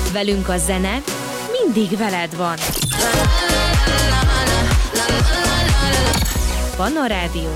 Velünk a zene mindig veled van. Panorádió,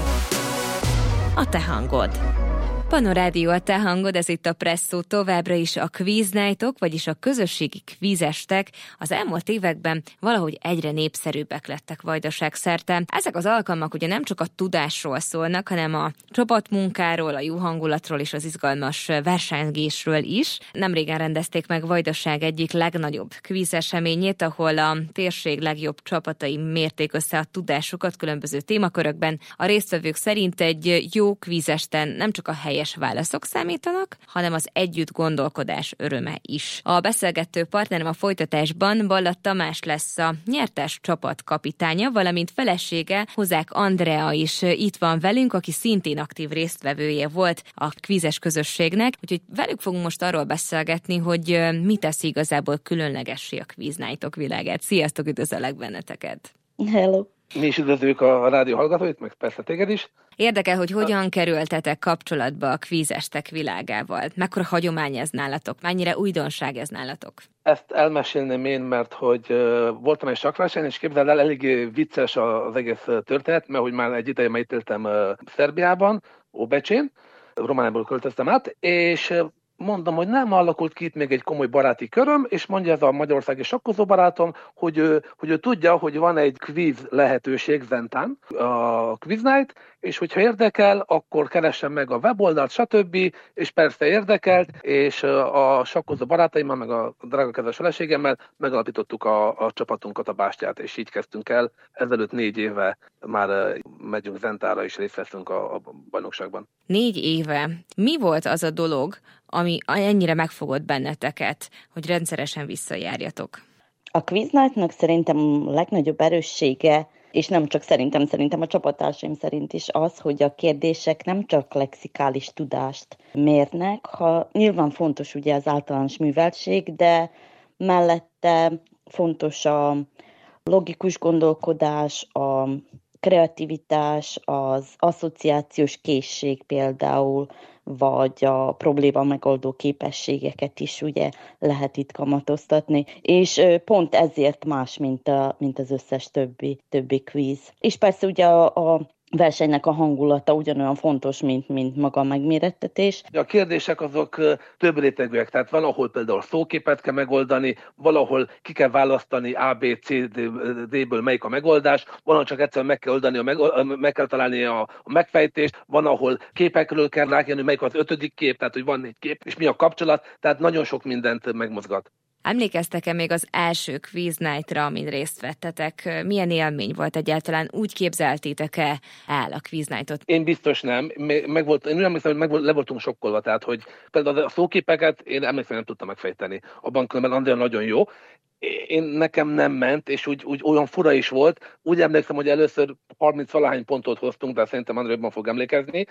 a te hangod. Panorádió, a te hangod, ez itt a Presszó, továbbra is a Quiz Night-ok, vagyis a közösségi kvízestek az elmúlt években valahogy egyre népszerűbbek lettek Vajdaság szerte. Ezek az alkalmak ugye nem csak a tudásról szólnak, hanem a csapatmunkáról, a jó hangulatról és az izgalmas versengésről is. Nemrégen rendezték meg Vajdaság egyik legnagyobb kvízeseményét, ahol a térség legjobb csapatai mérték össze a tudásukat különböző témakörökben. A résztvevők szerint egy jó kvízesten nem csak a helyes válaszok számítanak, hanem az együtt gondolkodás öröme is. A beszélgető partnerem a folytatásban Balla Tamás lesz a nyertes csapat kapitánya, valamint felesége Hozák Andrea is itt van velünk, aki szintén aktív résztvevője volt a kvízes közösségnek, úgyhogy velük fogunk most arról beszélgetni, hogy mi teszi igazából különlegessé a Quiz Night-ok világát. Sziasztok, üdvözöllek benneteket! Hello! Mi is üdvözlők a rádió hallgatóit, meg persze téged is. Érdekel, hogy hogyan kerültetek kapcsolatba a kvízestek világával? Mekkora hagyomány ez nálatok? Mennyire újdonság ez nálatok? Ezt elmesélném én, mert hogy voltam egy sakversenyen, és képzeld el, elég vicces az egész történet, mert hogy már egy ideje már itt éltem Szerbiában, Óbecsén, Romániából költöztem át, és mondom, hogy nem alakult ki itt még egy komoly baráti köröm, és mondja ez a magyarországi sakkozó barátom, hogy ő tudja, hogy van egy quiz lehetőség Zentán, a Quiz Night, és hogyha érdekel, akkor keressen meg a weboldalt, stb. És persze érdekelt, és a sakkozó barátaimmal, meg a drága kedves feleségemmel megalapítottuk a csapatunkat, a bástyát, és így kezdtünk el. Ezelőtt 4 éve már megyünk Zentára, és részt veszünk a bajnokságban. 4 éve. Mi volt az a dolog, ami ennyire megfogott benneteket, hogy rendszeresen visszajárjatok? A Quiz Night-nak szerintem a legnagyobb erőssége, és nem csak szerintem a csapattársaim szerint is az, hogy a kérdések nem csak lexikális tudást mérnek, ha nyilván fontos ugye az általános műveltség, de mellette fontos a logikus gondolkodás, a kreativitás, az asszociációs készség például, vagy a probléma megoldó képességeket is ugye lehet itt kamatoztatni, és pont ezért más, mint az összes többi quiz. És persze ugye a versenynek a hangulata ugyanolyan fontos, mint maga a megmérettetés. A kérdések azok több rétegűek, tehát valahol például szóképet kell megoldani, valahol ki kell választani A, B, C, D-ből melyik a megoldás, valahol csak egyszerűen meg kell oldani, meg kell találni a megfejtést, van, ahol képekről kell rákérni, melyik az 5. kép, tehát hogy van 4 kép, és mi a kapcsolat, tehát nagyon sok mindent megmozgat. Emlékeztek-e még az első Quiz Night-ra, amin részt vettetek? Milyen élmény volt egyáltalán? Úgy képzeltétek-e el a Quiz Night-ot? Én biztos nem. Én úgy emlékszem, hogy le voltunk sokkolva, tehát hogy például a szóképeket én emlékszem, nem tudtam megfejteni. Abban különben Andrea nagyon jó. Nekem nem ment, és úgy olyan fura is volt. Úgy emlékszem, hogy először 30-valahány pontot hoztunk, de szerintem Andrea jobban fog emlékezni.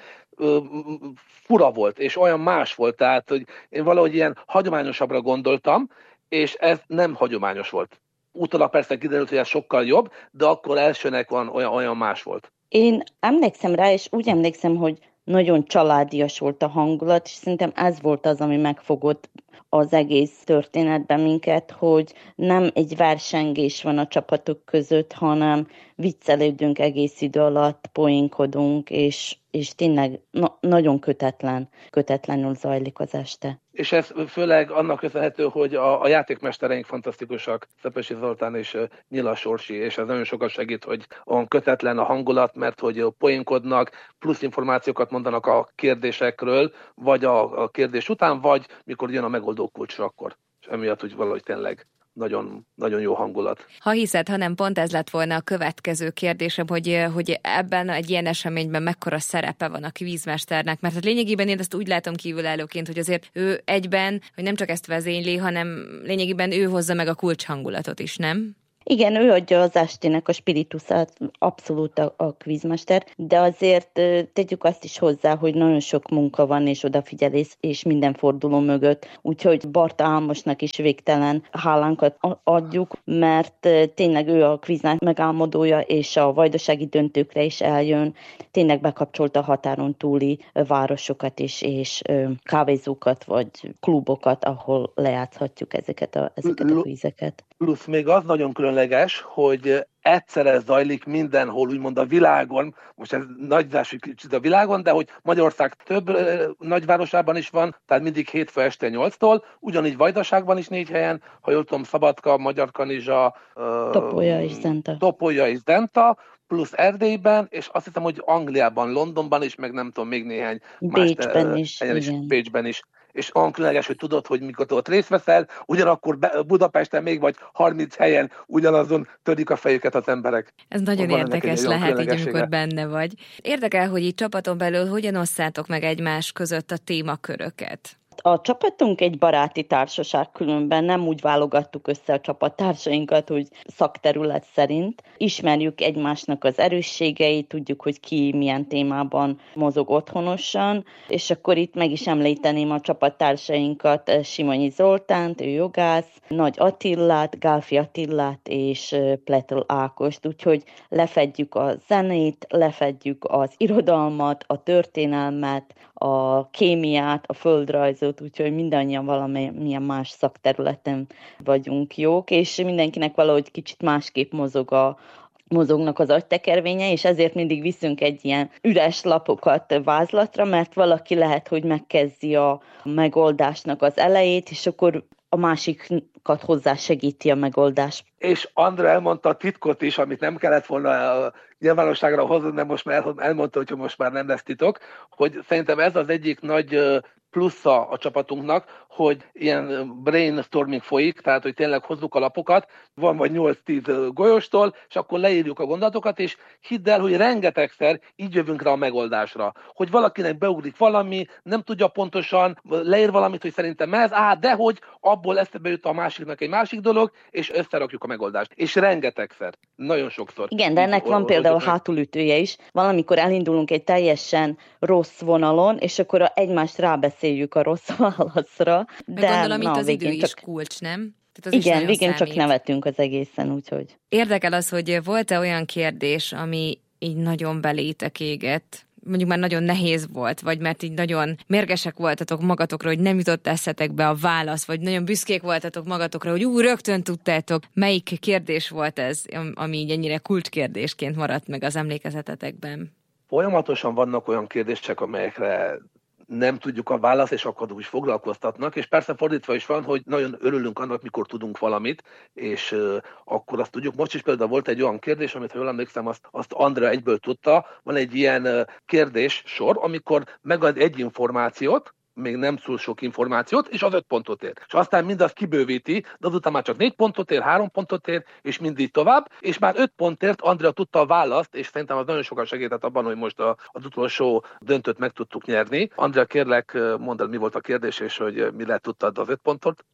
Fura volt, és olyan más volt, tehát hogy én valahogy ilyen hagyományosabbra gondoltam, és ez nem hagyományos volt. Utólag persze kiderült, hogy ez sokkal jobb, de akkor elsőnek van olyan más volt. Én emlékszem rá, és úgy emlékszem, hogy nagyon családias volt a hangulat, és szerintem ez volt az, ami megfogott az egész történetben minket, hogy nem egy versengés van a csapatok között, hanem viccelődünk egész idő alatt, poénkodunk, és tényleg nagyon kötetlenül zajlik az este. És ez főleg annak köszönhető, hogy a játékmestereink fantasztikusak, Szepesi Zoltán és Nyilas Orsi, és ez nagyon sokat segít, hogy olyan kötetlen a hangulat, mert hogy poénkodnak, plusz információkat mondanak a kérdésekről, vagy a kérdés után, vagy mikor jön a megoldó kulcsra akkor. És emiatt úgy valahogy tényleg nagyon, nagyon jó hangulat. Ha hiszed, hanem pont ez lett volna a következő kérdésem, hogy ebben egy ilyen eseményben mekkora szerepe van a kvízmesternek, mert hát lényegében én ezt úgy látom kívülállóként, hogy azért ő egyben, hogy nem csak ezt vezényli, hanem lényegében ő hozza meg a kulcshangulatot is, nem? Igen, ő adja az estének a spiritusát, abszolút a kvízmester, de azért tegyük azt is hozzá, hogy nagyon sok munka van és odafigyelés és minden forduló mögött, úgyhogy Barta Álmosnak is végtelen hálánkat adjuk, mert tényleg ő a kvíznek megálmodója, és a vajdasági döntőkre is eljön, tényleg bekapcsolta a határon túli városokat is, és kávézókat vagy klubokat, ahol lejátszhatjuk ezeket a kvízeket. Plusz még az nagyon különleges, hogy egyszerre zajlik mindenhol, úgymond a világon, most ez nagyzású kicsit a világon, de hogy Magyarország több nagyvárosában is van, tehát mindig hétfő este 8-tól, ugyanígy Vajdaságban is 4 helyen, ha jól tudom, Szabadka, Magyarkanizsa, Topolya és Zenta, plusz Erdélyben, és azt hiszem, hogy Angliában, Londonban is, meg nem tudom, még néhány Bécsben is, helyen is, Bécsben is. És olyan különleges, hogy tudod, hogy mikor ott részt veszel, ugyanakkor Budapesten még vagy 30 helyen ugyanazon törik a fejüket az emberek. Ez nagyon érdekes lehet, így amikor benne vagy. Érdekel, hogy így csapaton belül hogyan osszátok meg egymás között a témaköröket? A csapatunk egy baráti társaság, különben nem úgy válogattuk össze a csapattársainkat, hogy szakterület szerint. Ismerjük egymásnak az erősségeit, tudjuk, hogy ki milyen témában mozog otthonosan, és akkor itt meg is említeném a csapattársainkat, Simonyi Zoltánt, ő jogász, Nagy Attillát, Gálfi Attillát és Pletl Ákost, úgyhogy lefedjük a zenét, lefedjük az irodalmat, a történelmet, a kémiát, a földrajzot, úgyhogy mindannyian valamilyen más szakterületen vagyunk jók, és mindenkinek valahogy kicsit másképp mozognak az agytekervénye, és ezért mindig viszünk egy ilyen üres lapokat vázlatra, mert valaki lehet, hogy megkezdi a megoldásnak az elejét, és akkor a másikat hozzásegíti a megoldás. És Andra elmondta a titkot is, amit nem kellett volna nyilvánosságra hozni, de most már elmondta, hogy most már nem lesz titok, hogy szerintem ez az egyik nagy plusza a csapatunknak, hogy ilyen brainstorming folyik, tehát hogy tényleg hozzuk a lapokat, van vagy 8-10 golyóstól, és akkor leírjuk a gondolatokat, és hidd el, hogy rengetegszer így jövünk rá a megoldásra. Hogy valakinek beugrik valami, nem tudja pontosan, leír valamit, hogy szerintem ez, de hogy abból eszebe jut a másiknak egy másik dolog, és összerakjuk a megoldást. És rengetegszer, nagyon sokszor. Igen, de ennek van például hátulütője is. Valamikor elindulunk egy teljesen rossz vonalon, és akkor egymást rábeszéljük a rossz válaszra. De gondolom itt az idő is kulcs, nem? Igen, végén csak nevetünk az egészen, úgyhogy. Érdekel az, hogy volt-e olyan kérdés, ami így nagyon belétek égett, mondjuk már nagyon nehéz volt, vagy mert így nagyon mérgesek voltatok magatokra, hogy nem jutott eszetekbe a válasz, vagy nagyon büszkék voltatok magatokra, hogy rögtön tudtátok. Melyik kérdés volt ez, ami így ennyire kulcskérdésként maradt meg az emlékezetetekben? Folyamatosan vannak olyan kérdések, amelyekre nem tudjuk a választ, és akkor úgy foglalkoztatnak, és persze fordítva is van, hogy nagyon örülünk annak, mikor tudunk valamit, és akkor azt tudjuk. Most is például volt egy olyan kérdés, amit ha jól emlékszem, azt Andrea egyből tudta. Van egy ilyen kérdés sor, amikor megad egy információt, még nem szól sok információt, és az 5 pontot ér. És aztán mindazt kibővíti, de azután már csak 4 pontot ér, 3 pontot ér, és mindig tovább, és már 5 pontért Andrea tudta a választ, és szerintem az nagyon sokat segített abban, hogy most az utolsó döntőt meg tudtuk nyerni. Andrea, kérlek, mondd el, mi volt a kérdés, és hogy mire tudtad az 5 pontot?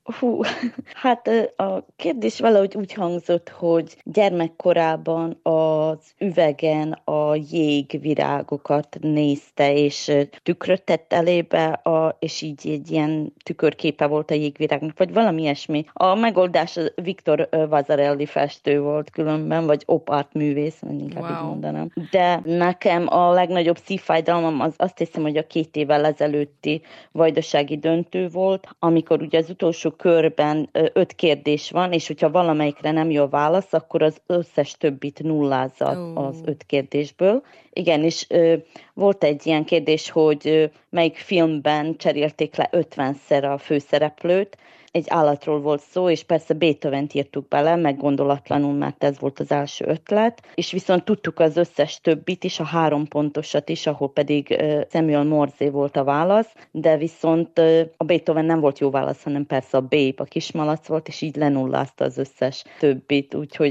Hát a kérdés valahogy úgy hangzott, hogy gyermekkorában az üvegen a jégvirágokat nézte, és tükröt tett elébe, és így egy ilyen tükörképe volt a jégvirágnak, vagy valami ilyesmi. A megoldás Viktor Vasarely festő volt különben, vagy opart művész, inkább így mondanám. De nekem a legnagyobb szívfájdalmam azt hiszem, hogy a 2 évvel ezelőtti vajdasági döntő volt, amikor ugye az utolsó körben 5 kérdés van, és hogyha valamelyikre nem jó a válasz, akkor az összes többit nullázza az 5 kérdésből. Igen, és volt egy ilyen kérdés, hogy melyik filmben cserélték le 50-szer a főszereplőt. Egy állatról volt szó, és persze Beethovent írtuk bele, meg gondolatlanul, mert ez volt az első ötlet, és viszont tudtuk az összes többit is, a 3 pontosat is, ahol pedig Samuel Morse volt a válasz, de viszont a Beethoven nem volt jó válasz, hanem persze a Babe, a kismalac volt, és így lenullázta az összes többit, úgyhogy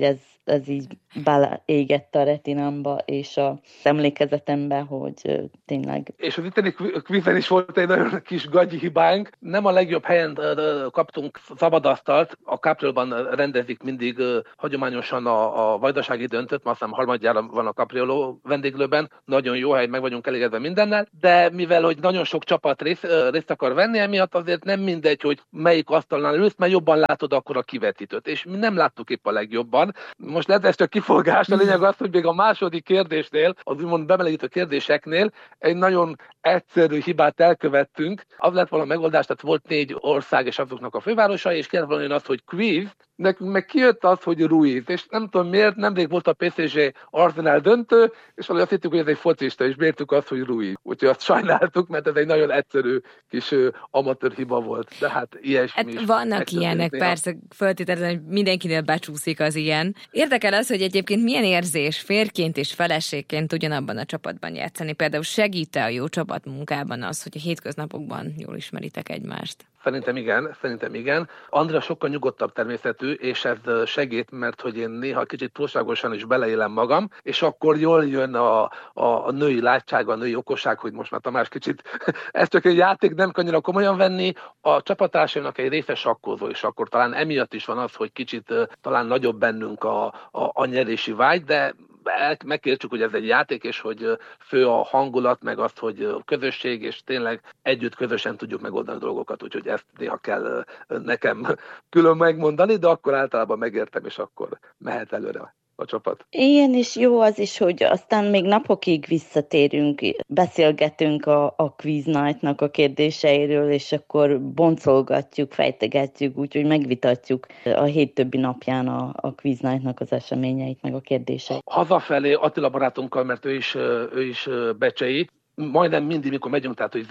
ez így beleégett a retinámba és az emlékezetembe, hogy tényleg. És az itteni kvízen is volt egy nagyon kis gagyi hibánk. Nem a legjobb helyen kaptunk szabadasztalt. A Capriolban rendezik mindig hagyományosan a vajdasági döntőt, ma azt hiszem harmadjára van a Capriolo vendéglőben. Nagyon jó hely, meg vagyunk elégedve mindennel, de mivel hogy nagyon sok csapat részt akar venni, emiatt azért nem mindegy, hogy melyik asztalnál ülsz, mert jobban látod akkor a kivetítőt. És mi nem láttuk épp a legjobban. Most lehet ez csak kifogás, a lényeg az, hogy még a második kérdésnél, az úgymond bemelegítő kérdéseknél egy nagyon egyszerű hibát elkövettünk. Az lett volna a megoldás, tehát volt 4 ország és azoknak a fővárosai, és kellett volna az, hogy quiz, nekünk meg kijött az, hogy Ruiz, és nem tudom miért, nemrég volt a PSG Arsenal döntő, és valahogy azt hittük, hogy ez egy focista, és mértük azt, hogy Ruiz. Úgyhogy azt sajnáltuk, mert ez egy nagyon egyszerű kis amatőr hiba volt, de hát ilyesmi is. Vannak ilyenek, persze, föltétlenül, hogy mindenkinél becsúszik az ilyen. Érdekel az, hogy egyébként milyen érzés férként és feleségként ugyanabban a csapatban játszani. Például segít-e a jó csapatmunkában az, hogy a hétköznapokban jól ismeritek egymást? Szerintem igen. Andrea sokkal nyugodtabb természetű, és ez segít, mert hogy én néha kicsit túlságosan is beleélem magam, és akkor jól jön a női látság, a női okosság, hogy most már Tamás kicsit, ez csak egy játék, nem kell annyira komolyan venni. A csapattársainak egy része sakkozó, és akkor talán emiatt is van az, hogy kicsit talán nagyobb bennünk a nyerési vágy, de megkértjük, hogy ez egy játék, és hogy fő a hangulat, meg azt, hogy közösség, és tényleg együtt közösen tudjuk megoldani dolgokat, úgyhogy ezt néha kell nekem külön megmondani, de akkor általában megértem, és akkor mehet előre a csapat. Igen, és jó az is, hogy aztán még napokig visszatérünk, beszélgetünk a Quiz Night-nak a kérdéseiről, és akkor boncolgatjuk, fejtegetjük, úgyhogy megvitatjuk a hét többi napján a Quiz Night-nak az eseményeit, meg a kérdéseit. Hazafelé Attila barátunkkal, mert ő is becsei, majdnem mindig, mikor megyünk, tehát hogy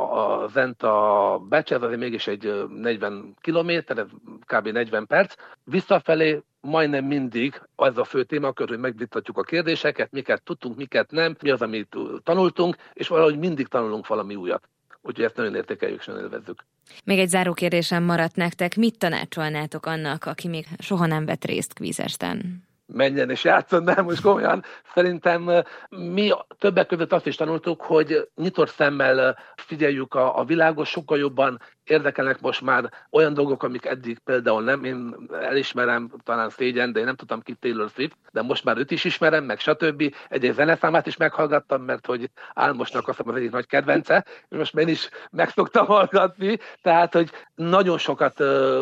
Zenta Becse, ez azért mégis egy 40 kilométer, ez kb. 40 perc. Visszafelé majdnem mindig az a fő témakör, hogy megvitatjuk a kérdéseket, miket tudtunk, miket nem, mi az, amit tanultunk, és valahogy mindig tanulunk valami újat. Úgyhogy ezt nagyon értékeljük, és nagyon élvezzük. Még egy záró kérdésem maradt nektek. Mit tanácsolnátok annak, aki még soha nem vett részt kvízesten? Menjen és játszon, de most komolyan. Szerintem mi többek között azt is tanultuk, hogy nyitott szemmel figyeljük a világot, sokkal jobban érdekelnek most már olyan dolgok, amik eddig például nem. Én elismerem, talán szégyen, de én nem tudtam ki Taylor Swift, de most már őt is ismerem, meg stb. Egy zeneszámát is meghallgattam, mert hogy Álmosnak azt az egyik nagy kedvence, és most én is meg szoktam hallgatni, tehát, hogy nagyon sokat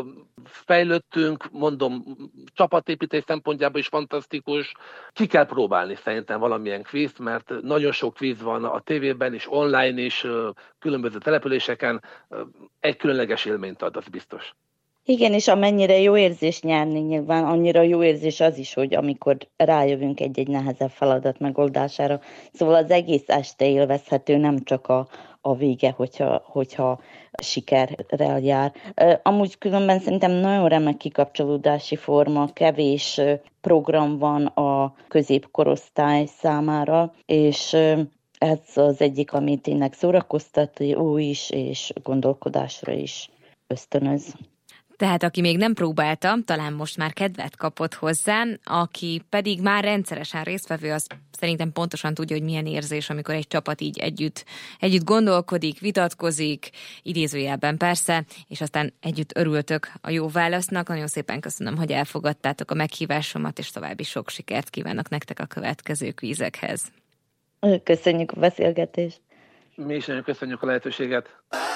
fejlődtünk, mondom, csapatépítés szempontjából is fantasztikus. Ki kell próbálni szerintem valamilyen kvízt, mert nagyon sok kvíz van a tévében is, online is, különböző településeken. Egy különleges élményt ad, az biztos. Igen, és amennyire jó érzés nyerni nyilván, annyira jó érzés az is, hogy amikor rájövünk egy nehezebb feladat megoldására. Szóval az egész este élvezhető, nem csak a vége, hogyha sikerrel jár. Amúgy különben szerintem nagyon remek kikapcsolódási forma, kevés program van a középkorosztály számára, és ez az egyik, ami tényleg szórakoztató is, és gondolkodásra is ösztönöz. Tehát aki még nem próbálta, talán most már kedvet kapott hozzá, aki pedig már rendszeresen résztvevő, az szerintem pontosan tudja, hogy milyen érzés, amikor egy csapat így együtt gondolkodik, vitatkozik, idézőjelben persze, és aztán együtt örültök a jó válasznak. Nagyon szépen köszönöm, hogy elfogadtátok a meghívásomat, és további sok sikert kívánok nektek a következő kvízekhez. Köszönjük a beszélgetést! Mi is nagyon köszönjük a lehetőséget!